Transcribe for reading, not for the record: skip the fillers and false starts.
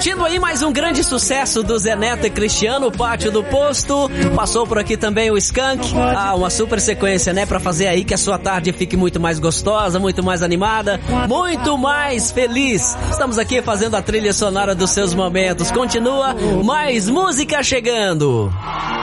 Curtindo aí mais um grande sucesso do Zé Neto e Cristiano, Pátio do Posto. Passou por aqui também o Skank. Uma super sequência, né? Pra fazer aí que a sua tarde fique muito mais gostosa, muito mais animada, muito mais feliz. Estamos aqui fazendo a trilha sonora dos seus momentos. Continua mais música chegando.